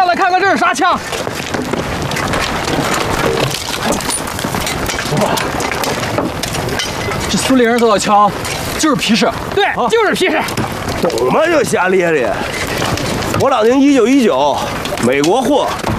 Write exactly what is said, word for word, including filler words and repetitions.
来看看这是啥枪。哇，这苏联人造的枪就是皮实，对，啊、就是皮实。 懂吗？就瞎咧咧。我老娘一九一九，美国货，